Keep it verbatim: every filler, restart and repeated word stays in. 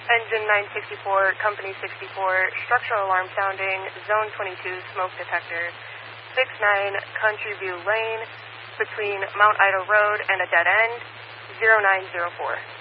Engine nine sixty-four, Company sixty-four, structural alarm sounding, Zone twenty-two, smoke detector, six nine Country View Lane, between Mount Ida Road and a dead end, zero nine zero four.